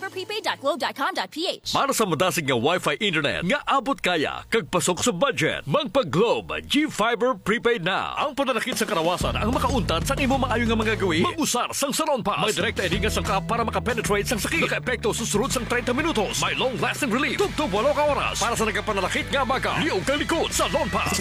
fiberprepaid.globe.com.ph. Para sa madasig nga Wi-Fi internet nga abot kaya kag pasok sa budget, magpa-Globe G-Fiber Prepaid na. Ang pananakit sa karawasan ang makauntat sa imo maayo nga mga gawin. Mag-usar sang Salon Pass. May direkta edinga sang ka para makapenetrate sang sakit. Naka-epekto susunod sang 30 minutos. May long-lasting relief. Tugtog 8 ka oras. Para sa nagkapananakit nga maga. Liog kang likod. Salon Pass.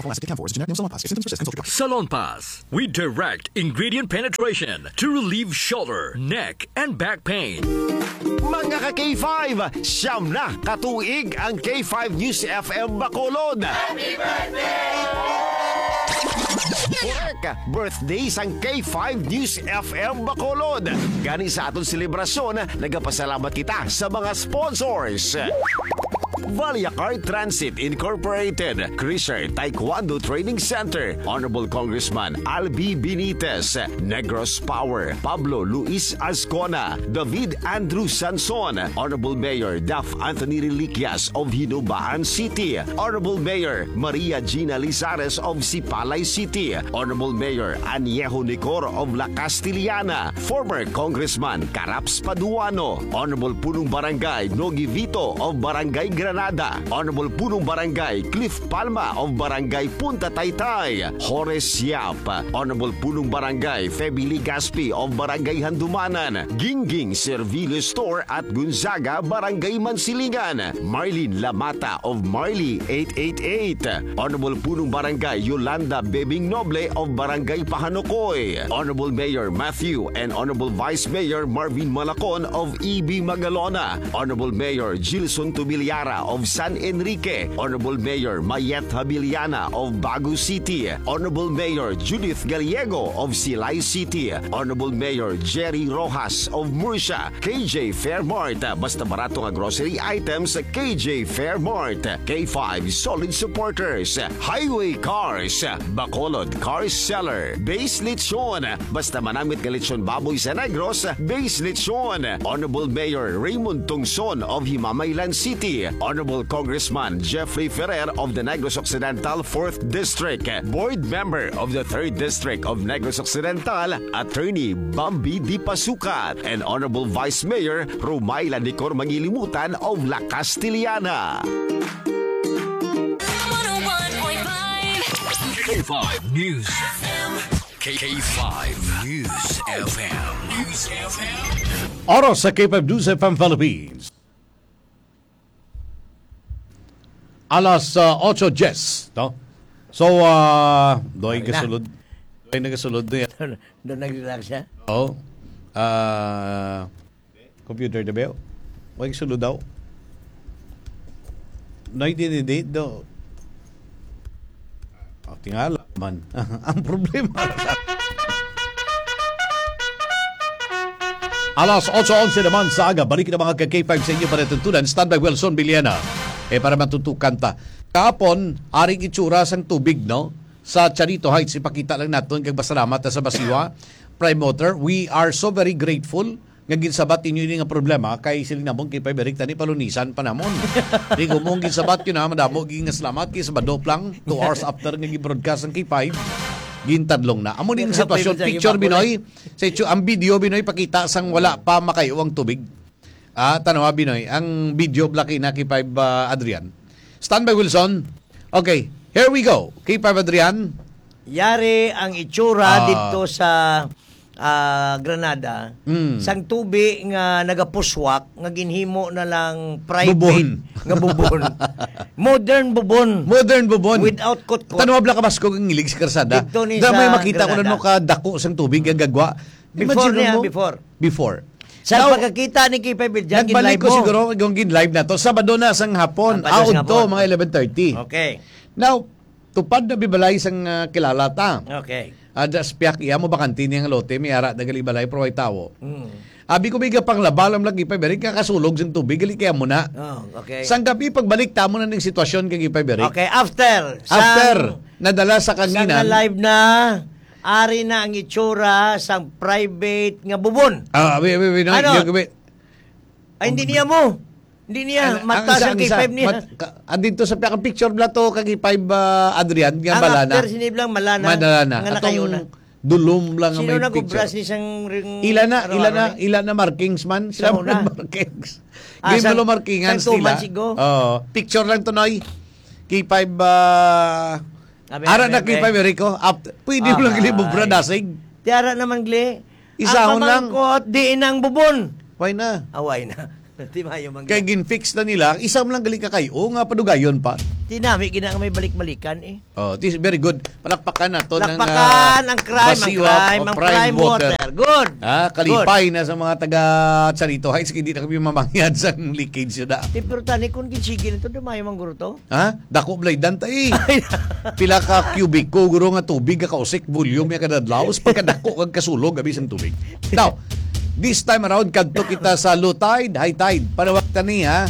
Salon Pass. We direct ingredient penetration to relieve shoulder, neck, and back pain. Mga ka-K5, siyam na katuig ang K5 News FM Bacolod. Happy birthday! Correct! Birthday sang K5 News FM Bacolod. Gani sa atong selebrasyon, nagapasalamat kita sa mga sponsors. Valiacar Transit Incorporated, Crisher Taekwondo Training Center, Honorable Congressman Albi Benitez, Negros Power, Pablo Luis Ascona, David Andrew Sanson, Honorable Mayor Daf Anthony Reliquias of Hinubahan City, Honorable Mayor Maria Gina Lizares of Sipalay City, Honorable Mayor Aniejo Nicor of La Castiliana, former Congressman Caraps Paduano, Honorable Punong Barangay Nogi Vito of Barangay Granada, Honorable Punong Barangay Cliff Palma of Barangay Punta Taytay, Horace Yap, Honorable Punong Barangay Febili Gaspi of Barangay Handumanan, Gingging Servilio Store at Gonzaga, Barangay Mansilingan, Marlene Lamata of Marley 888, Honorable Punong Barangay Yolanda Bebing Noble of Barangay Pahanukoy, Honorable Mayor Matthew and Honorable Vice Mayor Marvin Malacon of EB Magalona, Honorable Mayor Gilson Tubiliara of San Enrique, Honorable Mayor Mayet Habiliana of Bagu City, Honorable Mayor Judith Gallego of Silay City, Honorable Mayor Jerry Rojas of Murcia, KJ Fairmart, basta barato nga grocery items, KJ Fairmart, K5 Solid Supporters, Highway Cars, Bacolod Cars Seller, Base Lechon, basta manamit nga lechon baboy sa Negros, Base Lechon, Honorable Mayor Raymond Tungson of Himamaylan City, Honorable Congressman Jeffrey Ferrer of the Negros Occidental 4th District, Board Member of the 3rd District of Negros Occidental, Attorney Bambi Di Pasukat, and Honorable Vice Mayor Rumayla Nicor Mangilimutan of La Castiliana. 101.5 K5 News FM. K5 News FM. News FM. Oras sa K5 News FM Philippines. Alas 8:10, no? So, doy kasulod. Doy nagasulod do yan. Doon nag-relax siya? Oo. Computer na ba? Huwag sulod daw. Doy dinidate daw. Tingala man. Ang problema. Alas 8:11 naman sa aga. Balik na mga ka-K5 sa inyo para tuntunan. Standby Wilson Biliana. Para matutukan ta. Kahapon, aring itsura sang tubig, no? Sa Charito Heights, ipakita lang natin kag pasalamat sa Basiwa Prime Motor. We are so very grateful nga ginsabat inyo nga problema kay siling namon kay Paiberik tani palunisan pa namon. Di ko mong ginsabat yun na madamo ging salamat kay sa badop lang 2 hours after nga gi-broadcast ang K5. Gintadlong na. Amo ning sitwasyon picture Binoy. Sa ang video Binoy pakita sang wala pa makayuwang tubig. Tanawa Binoy, ang video blaki na kay 5 Adrian. Standby Wilson. Okay, here we go. Kay 5 Adrian. Yari ang itsura dito sa Granada. Sang tubi nga nagapuswak nga ginhimo na lang private bubon. Nga bubon. Modern bubon. Modern bubon. Without kot-kot. Tanawa bla ka basko ang ngilig sa karsada. Dito ni may sa makita ko na no ka dako sang tubig nga gagwa. Before niya, Before. Sa pagkakita ni K5 Biljan, nagbalik ko siguro kung gin-live na to. Sabado na sang hapon. Aud to, mga 11:30. Okay. Now, tupad na bibalay sang kilala ta. Okay. Das piyak iya mo bakanti niyang lote, may ara na galibalay pro ay tawo. Abi ko biga pang labalam lagi pa berik kakasulog sang tubig gali kaya mo na. Okay. Sang gabi pagbalik ta mo na ning sitwasyon kay Berik. Okay, after nadala sa kanginan. Sang live na ari na ang itsura sang private nga bubon. Hindi niya mo. Hindi niya. Mata sa K5 niya. Andito sa picture bla to kag K5 Adrian nga balana. Ang after siniblang malana. Madalana. Nga nakayo na. Dulom lang ang Sino may nag-ubras picture. ni isang ring... Ilan na markings man? Sa Sila una. man markings. Ah, Game sang- mo markingan sang 2 sila. months ago. Picture lang to, Noy. K5, Abe, na K5, Rico. Pwede mo lang kilibubra dasig. Tiara naman, Gle. Isahon ang pamangkot, di inang bubon. Why na? Away na. Di ba yung Kaya ginfix na nila, isang lang gali ka kayo, nga padugayon pa. Tinami, gina may balik-balikan eh. This is very good. Palakpakan na to Lakpakan, ang crime, basiwa ang o crime water. Good. Kalipay na sa mga taga Charito Heights, hindi na kami mamangyad sa leakage yun na. Pero tani, kung kinsigil ito, dumayo mang guro to. Dako blay dantay. Pila ka cubic ko, guro nga tubig, kakausik, volume, kadadlaos, pagkadako kag kasulog, abis ang tubig. Now, this time around, kadto kita sa low tide, high tide. Panawag tani, ha?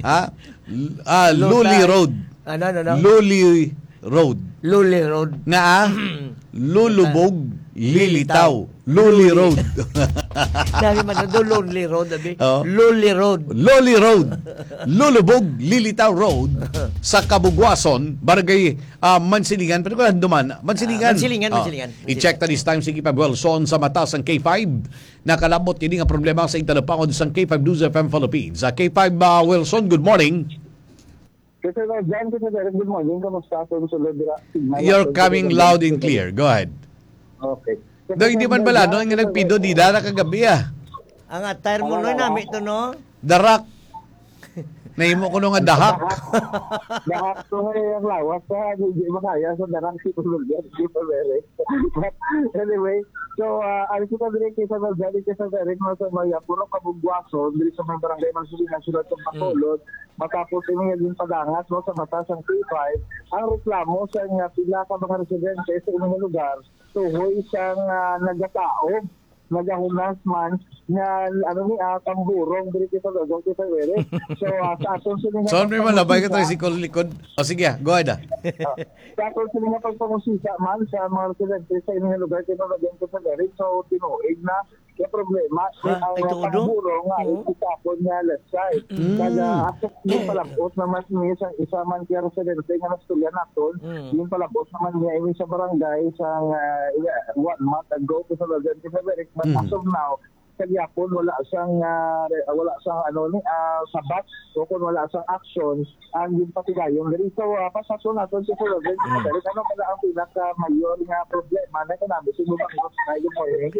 Luli Road. Ano? Luli Road. Luli Road. Nga, lulubog, lilitaw. Luli Road. Dami man na Lonely Road, abi. Oh. Luli Road. Loli Road. Lulubog, Lilitaw Road sa Kabugwason, Barangay Mansilingan. Pero kung duman, Mansilingan. Mansilingan. I-check na this time si K5 Wilson sa mata sang K5. Nakalabot ini nga problema sa italapangod sang K5 News FM Philippines. Sa K5 Wilson, good morning. Kasi Jan, good morning. Kamusta ako sa Lodra? You're coming loud and clear. Go ahead. Okay. Do hindi man bala, no? Nga nagpido di dara kagabi Ang attire mo no, nami to no? Darak. Nahimo ko nga dahak. Dahak ko yung lawas sa hindi makaya sa darang si Tulugyan. But anyway, so alis ko din kaysa Valverde kaysa Derek mo sa Maya, puro kabugwaso, dili sa mga barangay Mansilingan sila sa Bacolod, matapos ini din padangas mo sa mata sang P5, ang reklamo sa nga pila ka mga residente sa inyong lugar, tuhoy isang nagataob, nagahunas man nga tamburong diri kita dogong kita were. So sa aton sila So, may malabay ka tricycle likod. O sige, go ahead. sa aton sila nga pagpamusisa man sa mga residente sa inyong lugar kita dogong kita were. So tinuig na yung problema ang tamburong nga itapon niya left side. Kaya asok yung palabot naman niya sa isa man kaya residente nga nastulyan naton, yung palabot naman niya ini sa barangay sa 1 month ago sa dogong kita were. But as of now, kagyapon wala siyang sabat o kung wala siyang action ang yung patigayon diri. So pasaso naton sa Philippines dali ano pala ang pinaka mayor nga problema na kanami siguro ba ko sa iyo mo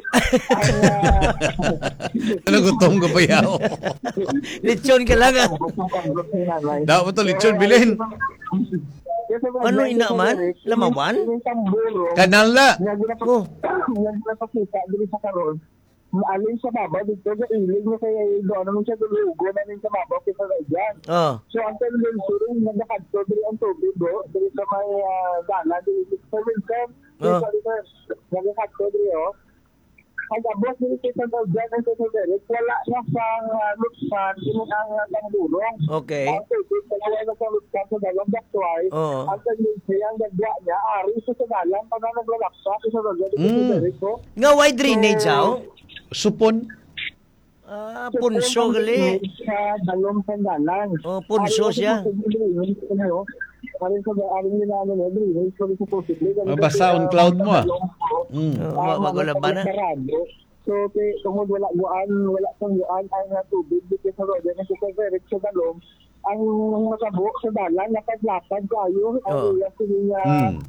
Ano gutong ko pa yaw? Lechon ka lang Daw mo to lechon bilhin. Ano ina man? Lamawan? Kanal na. Nagpapakita diri sa karon alin sa babaw dito sa ilig niya kaya doon naman siya dulugo na rin sa babaw kita na dyan. So ang tendency suring nagakadto diri ang tubig diri sa may dala diri sa Wilson nagakadto diri Pag-abot diri sa dyan ang Derek wala na sang luksan ang bulong. Okay. Ang tubig wala sa luksan sa dalang daktuay. Ang tendency ang gagwa niya ari sa dalang pag naglalaksa sa Derek Nga wide drainage Supon. Punso gali. Sa dalong sandalan. Punso siya. Parin sa aring nila diri, so sa possible. Mabasa on cloud mo Magulang ba na? So tungod wala sang guan ang tubig dito sa road na sa direct sa dalong ang nakabo sa dalan nakadlakad kayo ang niya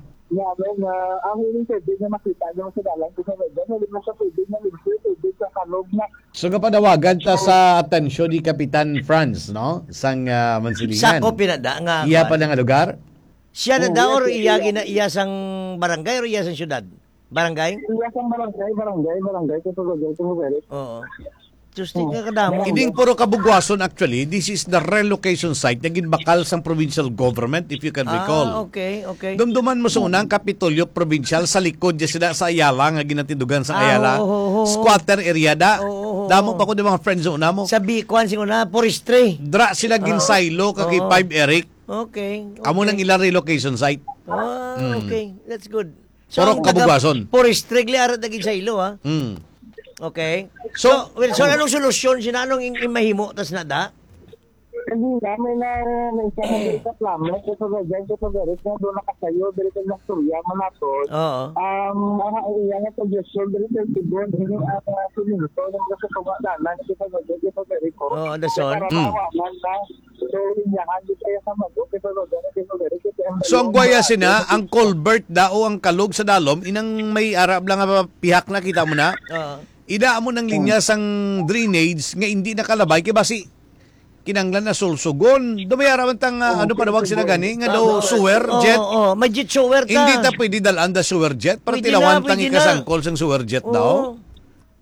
ang hiling tubig na makita nyo sa dalan sa road na sa tubig na tubig sa kalog na. So kapanawagan ta sa atensyon ni Kapitan Franz, no? Sang Mansilingan. Sako pinada nga. Iya pa nga lugar? Siya na daw or iya sang barangay or iya sang syudad? Barangay? Iya sang barangay sa Tulugyan. Oo. Justi ka kadamo. Ining puro kabugwason actually, this is the relocation site na ginbakal sang provincial government if you can recall. Okay. Dumduman mo sa unang Kapitolyo Provincial sa likod dyan sila sa Ayala nga ginatindugan sa Ayala. Squatter area da. Damo pa ko di mga friends una mo. Sa Bikuan siguna forestry. Dra sila ginsaylo kay 5 Eric. Okay. Amo nang ilang relocation site. Okay. That's good. Puro kabugwason. Forestry gali arat na ginsaylo Okay. So anong solusyon? Anong imahimo tas nada? Hindi namin na isa na dito plamo kasi dyan sa Garit na doon nakasayo dito ng Surya manatod. Oo. Ang iyang suggestion dito doon hindi ang sinuto ng sa kumadalan sa Garit ko. Oo, Dason. Para mawaman na so inyahan dito sa Mago kasi Garit. So ang guaya sina, ang culvert o ang kalog sa dalom, inang may arab lang nga pihak na kita mo na. Oo. Ida mo ng linya sang drainage nga hindi nakalabay kay basi kinanglan na sulsugon. Dumayaraman tang ano pa nawag sila gani nga daw sewer jet. Oo, may jet sewer ka. Hindi ta pwede dalan da sewer jet para Pwede tilawan na, tang pwede ikasangkol sang sewer jet daw.